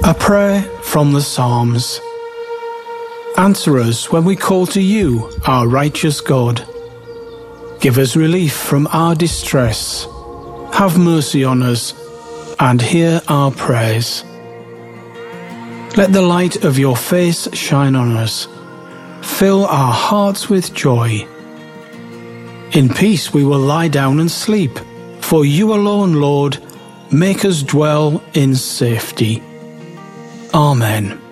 A prayer from the Psalms. Answer us when we call to you, our righteous God. Give us relief from our distress. Have mercy on us, and hear our prayers. Let the light of your face shine on us. Fill our hearts with joy. In peace we will lie down and sleep, for you alone, Lord, make us dwell in safety. Amen.